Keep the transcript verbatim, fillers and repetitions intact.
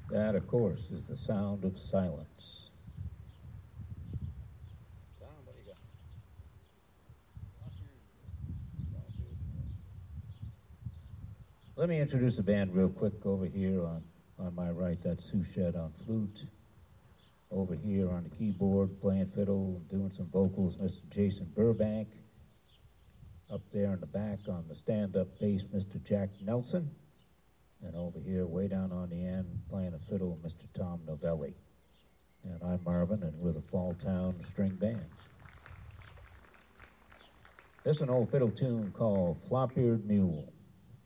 That, of course, is the sound of silence. Tom, what do you got? Let me introduce the band real quick over here on, on my right. That's Sue Shed on flute. Over here on the keyboard, playing fiddle, doing some vocals, Mister Jason Burbank. Up there in the back on the stand-up bass, Mister Jack Nelson. And over here, way down on the end, playing a fiddle, Mister Tom Novelli. And I'm Marvin, and we're the Fall Town String Band. This is an old fiddle tune called Flop-Eared Mule.